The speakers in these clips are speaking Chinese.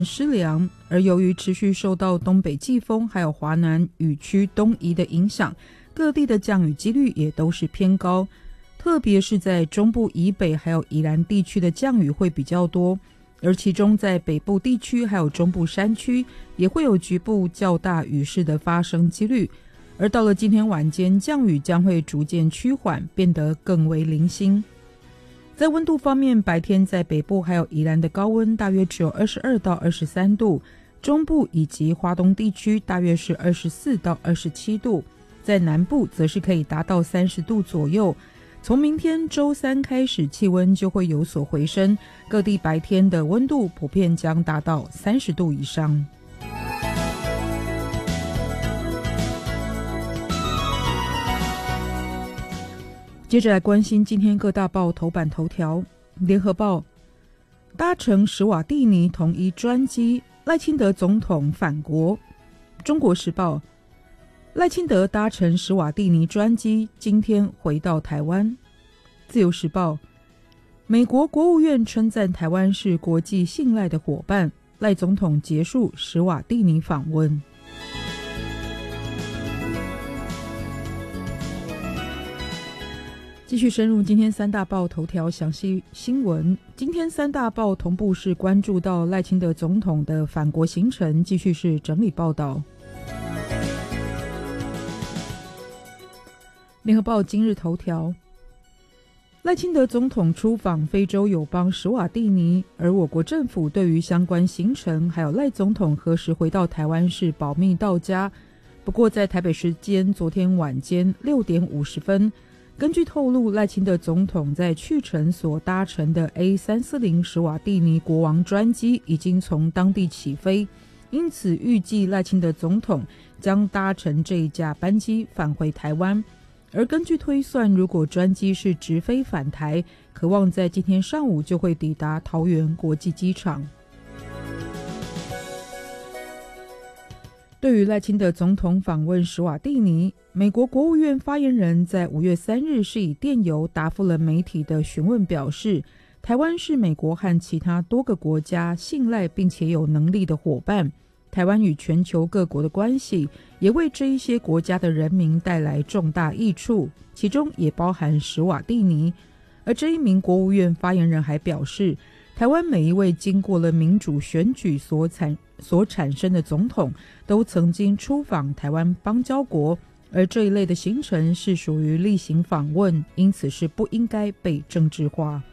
湿凉，而由于持续受到东北季风还有华南雨区东移的影响，各地的降雨几率也都是偏高，特别是在中部以北还有宜兰地区的降雨会比较多，而其中在北部地区还有中部山区也会有局部较大雨势的发生几率，而到了今天晚间，降雨将会逐渐趋缓，变得更为零星。在温度方面，白天在北部还有宜兰的高温大约只有22到23度，中部以及花东地区大约是24到27度，在南部则是可以达到30度左右。从明天周三开始，气温就会有所回升，各地白天的温度普遍将达到30度以上。接着来关心今天各大报头版头条。联合报，搭乘史瓦蒂尼统一专机，赖清德总统返国。中国时报，赖清德搭乘史瓦蒂尼专机，今天回到台湾。自由时报，美国国务院称赞台湾是国际信赖的伙伴，赖总统结束史瓦蒂尼访问。继续深入今天三大报头条详细新闻。今天三大报同步是关注到赖清德总统的返国行程，继续是整理报道。联合报今日头条，赖清德总统出访非洲友邦史瓦蒂尼，而我国政府对于相关行程还有赖总统何时回到台湾是保密到家。不过在台北时间昨天晚间6点50分，根据透露，赖清德总统在去程所搭乘的 A340 史瓦蒂尼国王专机已经从当地起飞，因此预计赖清德总统将搭乘这一架班机返回台湾。而根据推算，如果专机是直飞返台，可望在今天上午就会抵达桃园国际机场。对于赖清德总统访问史瓦蒂尼，美国国务院发言人在5月3日是以电邮答复了媒体的询问，表示台湾是美国和其他多个国家信赖并且有能力的伙伴，台湾与全球各国的关系也为这一些国家的人民带来重大益处，其中也包含史瓦蒂尼。而这一名国务院发言人还表示，台湾每一位经过了民主选举所产生的总统都曾经出访台湾邦交国，而这一类的行程是属于例行访问，因此是不应该被政治化。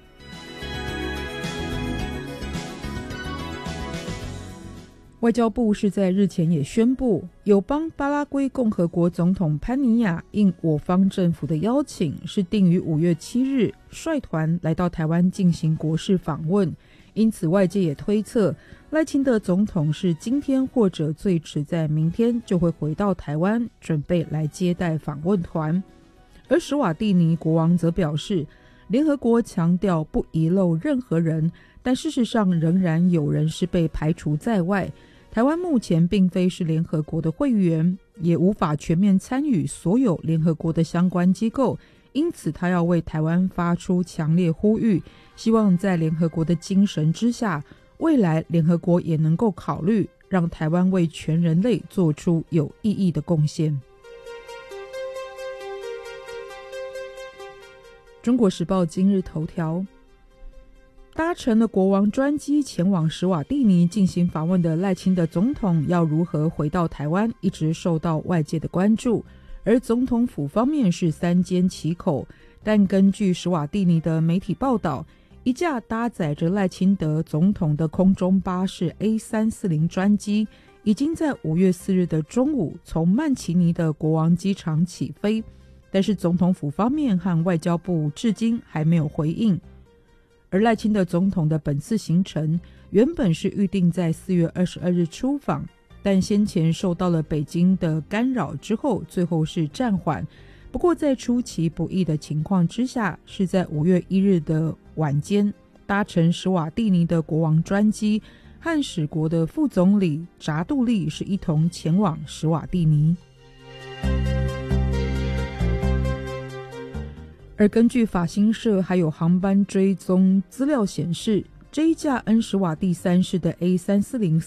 外交部是在日前也宣布，友邦巴拉圭共和国总统潘尼亚应我方政府的邀请，是定于5月7日率团来到台湾进行国事访问。因此外界也推测，赖清德总统是今天或者最迟在明天就会回到台湾，准备来接待访问团。而史瓦蒂尼国王则表示，联合国强调不遗漏任何人，但事实上仍然有人是被排除在外。台湾目前并非是联合国的会员，也无法全面参与所有联合国的相关机构，因此他要为台湾发出强烈呼吁，希望在联合国的精神之下，未来联合国也能够考虑让台湾为全人类做出有意义的贡献。中国时报今日头条，搭乘了国王专机前往史瓦蒂尼进行访问的赖清德总统要如何回到台湾，一直受到外界的关注。而总统府方面是三缄其口，但根据史瓦蒂尼的媒体报道，一架搭载着赖清德总统的空中巴士 A340 专机已经在5月4日的中午从曼奇尼的国王机场起飞，但是总统府方面和外交部至今还没有回应。而赖清德总统的本次行程原本是预定在4月22日出访，但先前受到了北京的干扰之后，最后是暂缓。不过在出其不意的情况之下，是在5月1日的晚间，搭乘史瓦蒂尼的国王专机，和史国的副总理扎杜利是一同前往史瓦蒂尼。而根据法新社还有航班追踪资料显示， 这一架恩施瓦蒂3式的A340